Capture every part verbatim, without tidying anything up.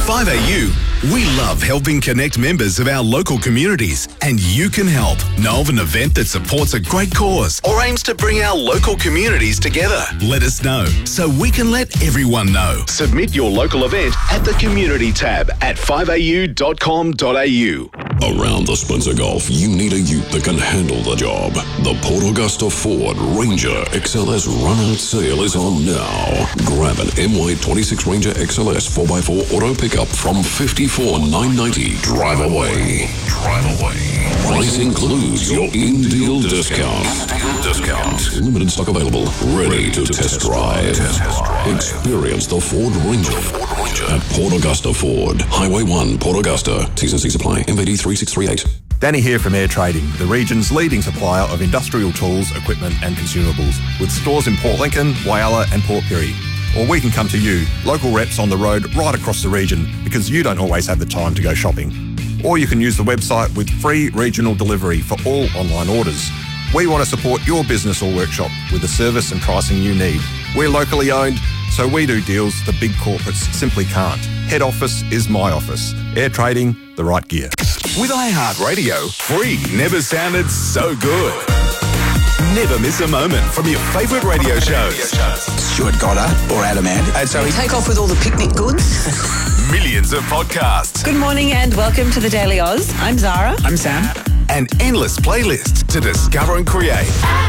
five A U, we love helping connect members of our local communities, and you can help. Know of an event that supports a great cause or aims to bring our local communities together? Let us know so we can let everyone know. Submit your local event at the Community tab at five a u dot com dot a u. Around the Spencer Gulf, you need a ute that can handle the job. The Port Augusta Ford Ranger X L S run-out sale is on now. Grab an M Y twenty-six Ranger X L S four by four auto pickup from fifty-four thousand nine hundred ninety dollars. Drive away. Drive away. Price includes your in-deal discount. In-deal discount. Limited stock available. Ready to test drive. Experience the Ford Ranger at Port Augusta Ford. Highway one, Port Augusta. T's and C's apply. M V D three six three eight. Danny here from Air Trading, the region's leading supplier of industrial tools, equipment and consumables, with stores in Port Lincoln, Whyalla and Port Pirie. Or we can come to you, local reps on the road right across the region, because you don't always have the time to go shopping. Or you can use the website with free regional delivery for all online orders. We want to support your business or workshop with the service and pricing you need. We're locally owned, so we do deals the big corporates simply can't. Head office is my office. Air Trading, the right gear. With iHeartRadio, free never sounded so good. Never miss a moment from your favourite radio shows. Stuart Goddard or Adam Ant. And so we take off with all the picnic goods. Millions of podcasts. Good morning and welcome to the Daily Oz. I'm Zara. I'm Sam. An endless playlist to discover and create.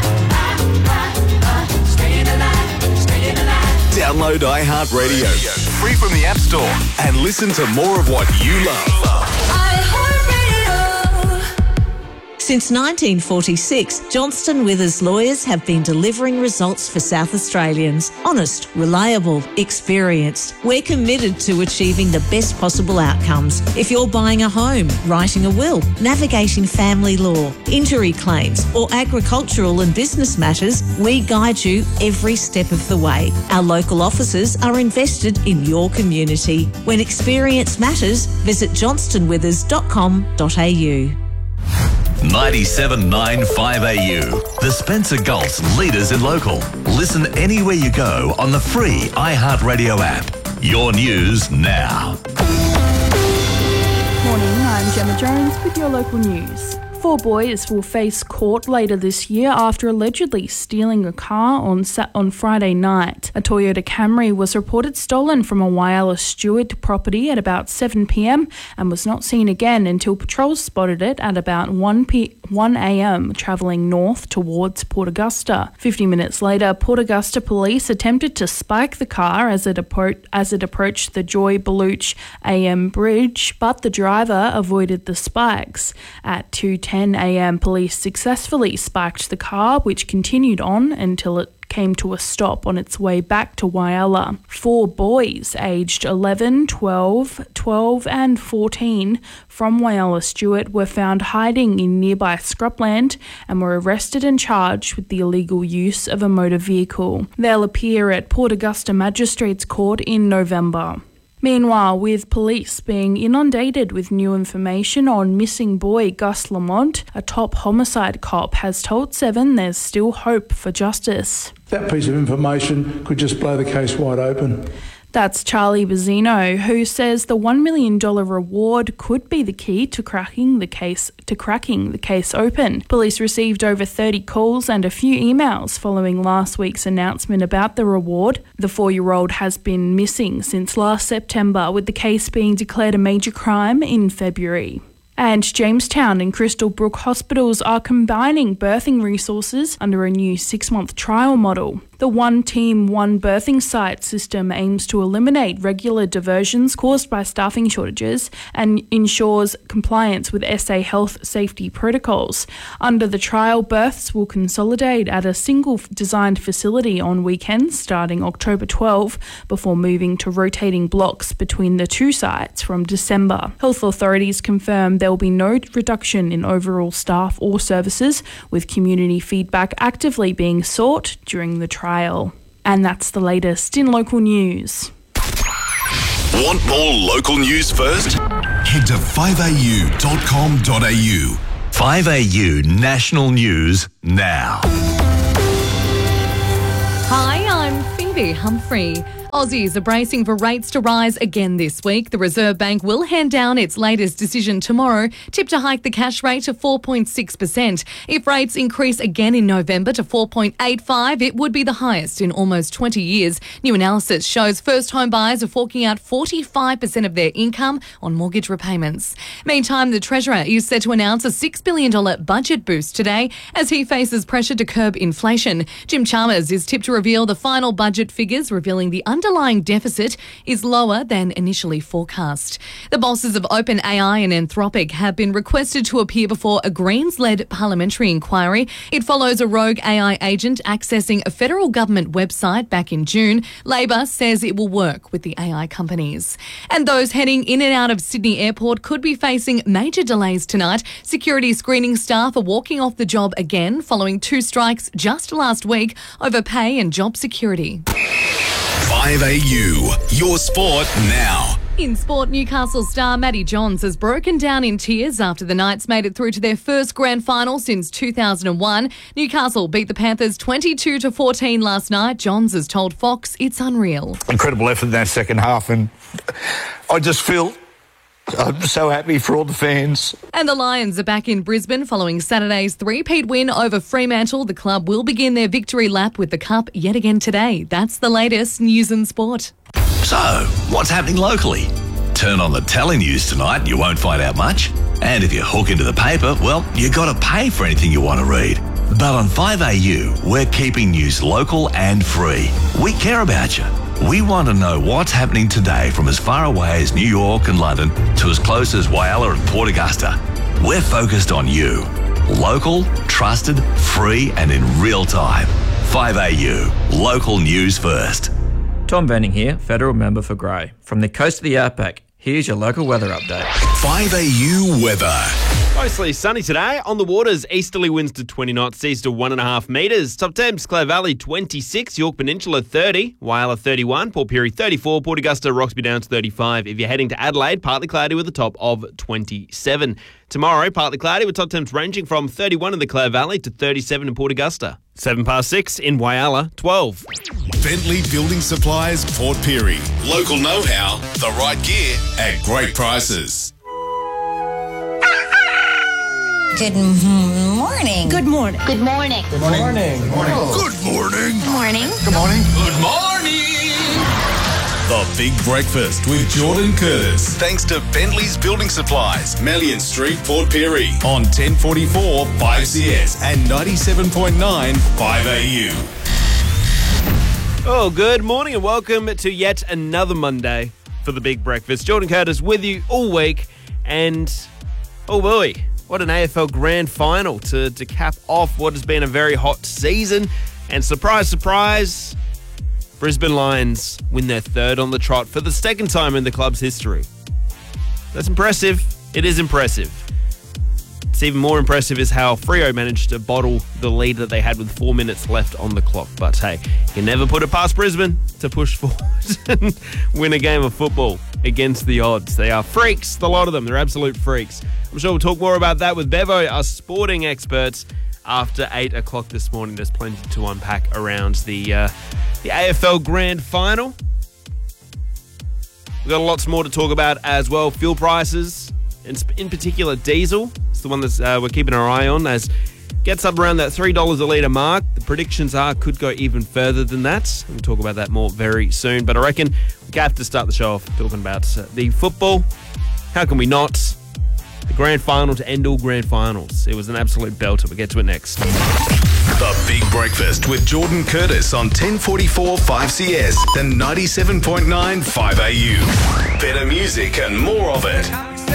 Download iHeartRadio, free from the App Store, and listen to more of what you love. Since nineteen forty-six, Johnston Withers lawyers have been delivering results for South Australians. Honest, reliable, experienced. We're committed to achieving the best possible outcomes. If you're buying a home, writing a will, navigating family law, injury claims, or agricultural and business matters, we guide you every step of the way. Our local offices are invested in your community. When experience matters, visit johnston withers dot com dot a u. ninety-seven point nine five A U, the Spencer Gulf's leaders in local. Listen anywhere you go on the free iHeartRadio app. Your news now. Morning, I'm Gemma Jones with your local news. Four boys will face court later this year after allegedly stealing a car on Sa- on Friday night. A Toyota Camry was reported stolen from a Whyalla Stewart property at about seven p.m. and was not seen again until patrols spotted it at about one a.m. travelling north towards Port Augusta. Fifty minutes later, Port Augusta police attempted to spike the car as it, appro- as it approached the Joy Baluch A M bridge, but the driver avoided the spikes. At two ten a.m, police successfully spiked the car, which continued on until it came to a stop on its way back to Whyalla. Four boys aged eleven, twelve, twelve and fourteen from Whyalla Stewart were found hiding in nearby scrubland and were arrested and charged with the illegal use of a motor vehicle. They'll appear at Port Augusta Magistrates Court in November. Meanwhile, with police being inundated with new information on missing boy Gus Lamont, a top homicide cop has told Seven there's still hope for justice. That piece of information could just blow the case wide open. That's Charlie Bazzino, who says the one million dollars reward could be the key to cracking the case to cracking the case open. Police received over thirty calls and a few emails following last week's announcement about the reward. The four-year-old has been missing since last September, with the case being declared a major crime in February. And Jamestown and Crystal Brook hospitals are combining birthing resources under a new six-month trial model. The One Team, One Birthing Site system aims to eliminate regular diversions caused by staffing shortages and ensures compliance with S A health safety protocols. Under the trial, births will consolidate at a single designed facility on weekends starting October twelfth before moving to rotating blocks between the two sites from December. Health authorities confirm there will be no reduction in overall staff or services, with community feedback actively being sought during the trial. Trial. And that's the latest in local news. Want more local news first? Head to five a u dot com dot a u. five A U National News now. Hi, I'm Phoebe Humphrey. Aussies are bracing for rates to rise again this week. The Reserve Bank will hand down its latest decision tomorrow, tipped to hike the cash rate to four point six percent. If rates increase again in November to four point eight five, it would be the highest in almost twenty years. New analysis shows first home buyers are forking out forty-five percent of their income on mortgage repayments. Meantime, the Treasurer is set to announce a six billion dollars budget boost today as he faces pressure to curb inflation. Jim Chalmers is tipped to reveal the final budget figures, revealing the underlying deficit is lower than initially forecast. The bosses of OpenAI and Anthropic have been requested to appear before a Greens-led parliamentary inquiry. It follows a rogue A I agent accessing a federal government website back in June. Labor says it will work with the A I companies. And those heading in and out of Sydney Airport could be facing major delays tonight. Security screening staff are walking off the job again following two strikes just last week over pay and job security. five A U, your sport now. In sport, Newcastle star Matty Johns has broken down in tears after the Knights made it through to their first grand final since two thousand one. Newcastle beat the Panthers twenty-two to fourteen last night. Johns has told Fox it's unreal. Incredible effort in that second half, and I just feel I'm so happy for all the fans. And the Lions are back in Brisbane following Saturday's three-peat win over Fremantle. The club will begin their victory lap with the Cup yet again today. That's the latest news and sport. So, what's happening locally? Turn on the telly news tonight and you won't find out much. And if you hook into the paper, well, you got to pay for anything you want to read. But on five A U, we're keeping news local and free. We care about you. We want to know what's happening today from as far away as New York and London to as close as Whyalla and Port Augusta. We're focused on you. Local, trusted, free and in real time. five A U, local news first. Tom Benning here, Federal Member for Grey. From the coast of the Outback, here's your local weather update. five A U weather. Mostly sunny today. On the waters, easterly winds to twenty knots, seas to one and a half metres. Top temps, Clare Valley twenty-six, York Peninsula thirty, Whyalla thirty-one, Port Pirie thirty-four, Port Augusta, Roxby Downs thirty-five. If you're heading to Adelaide, partly cloudy with a top of twenty-seven. Tomorrow, partly cloudy with top temps ranging from thirty-one in the Clare Valley to thirty-seven in Port Augusta. Seven past six in Whyalla, twelve. Bentley Building Supplies, Port Pirie. Local know-how, the right gear at great prices. Good morning. Good morning. Good morning. Good morning. Good morning. Good morning. Good morning. Good morning. Good morning. The Big Breakfast with Jordan Curtis. Thanks to Bentley's Building Supplies, Melian Street, Port Pirie. On ten forty-four five C S and ninety-seven point nine five A U. Oh, good morning and welcome to yet another Monday for The Big Breakfast. Jordan Curtis with you all week, and oh boy, what an A F L Grand Final to, to cap off what has been a very hot season. And surprise, surprise, Brisbane Lions win their third on the trot for the second time in the club's history. That's impressive. It is impressive. It's even more impressive is how Freo managed to bottle the lead that they had with four minutes left on the clock. But hey, you can never put it past Brisbane to push forward and win a game of football against the odds. They are freaks, the lot of them. They're absolute freaks. I'm sure we'll talk more about that with Bevo, our sporting experts, after eight o'clock this morning. There's plenty to unpack around the, uh, the A F L Grand Final. We've got lots more to talk about as well. Fuel prices, and in particular diesel. It's the one that uh, we're keeping our eye on as gets up around that three dollars a litre mark. The predictions are could go even further than that. We'll talk about that more very soon. But I reckon we have to start the show off talking about uh, the football. How can we not? The grand final to end all grand finals. It was an absolute belter. We'll get to it next. The Big Breakfast with Jordan Curtis on ten forty-four five C S and ninety-seven point nine five A U. Better music and more of it.